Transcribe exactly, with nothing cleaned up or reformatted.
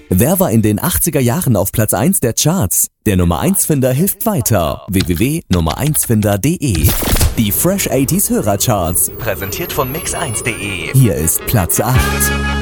Wer war in den achtziger Jahren auf Platz eins der Charts? Der Nummer eins Finder hilft weiter. w w w punkt nummer eins finder punkt de. Die Fresh achtziger Hörercharts, präsentiert von mix eins punkt de. Hier ist Platz acht.